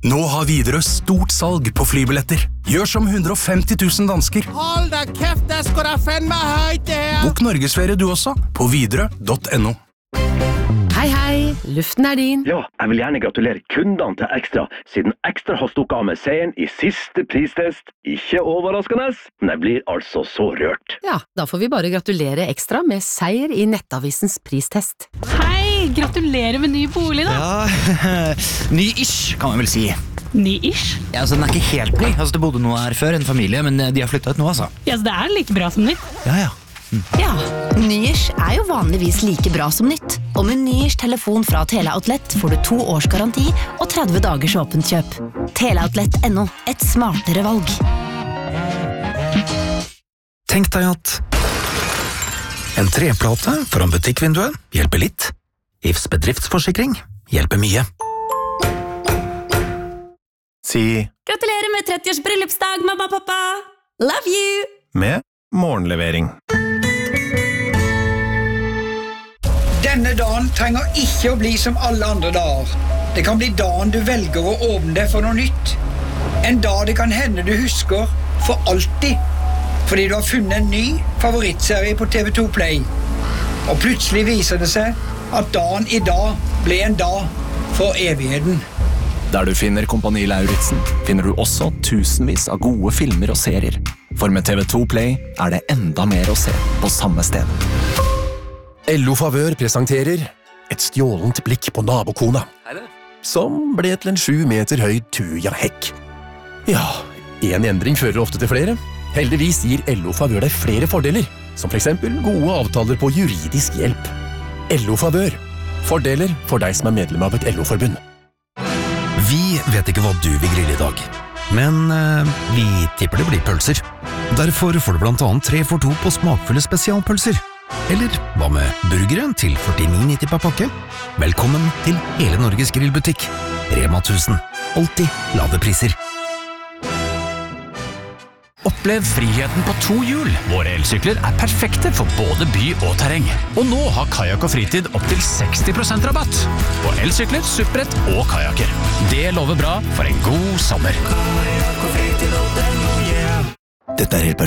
Nå har Widerøe stort salg på flybilletter. Gjør som 150 000 dansker. Hold da kæft, der skal der fandme højt det her. Bok Norgesferie du også, på widerøe.no. Hei, hei, luften din. Ja, jeg vil gjerne gratulere kundene til Ekstra, siden Ekstra har stukket av med seieren i siste pristest. Ikke overraskende, men jeg blir altså så rørt. Ja, da får vi bare gratulere Ekstra med seier i Nettavisens pristest. Hei, gratulerer med ny bolig da. Ja, ny-ish kan man vel si. Ny-ish? Ja, altså den er ikke helt ny. Altså det bodde noe her før, en familie, men de har flyttet ut nå, altså. Ja, så det er like bra som nytt. Ja. Ja, ny-ish er jo vanligvis like bra som nytt. Og med ny-ish telefon fra Teleoutlet får du 2 års garanti og 30 dagers åpent kjøp. Teleoutlet.no, et smartere valg. Tenk deg at en treplate foran butikkvinduet hjelper litt. IFs bedriftsforsikring hjelper mye. Si Gratulerer med 30-års bryllupsdag, mamma og pappa! Love you! med morgenlevering. Denne dagen trenger ikke å bli som alle andre dager. Det kan bli dagen du velger å åpne deg for noe nytt. En dag det kan hende du husker for alltid, fordi du har funnet en ny favorittserie på TV2 Play. Og plutselig viser det seg at dagen i dag ble en dag for evigheten. Der du finner Kompani Lauritzen, finner du også tusenvis av gode filmer og serier. For med TV2 Play er det enda mer å se på samme sted. LO Favør presenterer et stjålent blikk på nabokona, som ble til en 7 meter høy Tuja Hekk. Ja, en endring fører ofte til flere. Heldigvis gir LO Favør deg flere fordeler, som for eksempel gode avtaler på juridisk hjelp. LO Favør. Fordeler for deg som er medlem av et LO-forbund. Vi vet ikke hva du vil grille i dag, men vi tipper det blir pølser. Derfor får du blant annet 3 for 2 på smakfulle spesialpølser. Eller hva med burgere til 49,90 per pakke? Velkommen til hele Norges grillbutikk. Rema 1000. Alltid lave priser. Opplev friheten på 2 hjul. Våre elsykler er perfekte for både by og terreng. Og nå har Kajak og Fritid opp til 60% rabatt på elsykler, supprett og kajaker. Det lover bra for en god sommer. Dette er helt perfekt.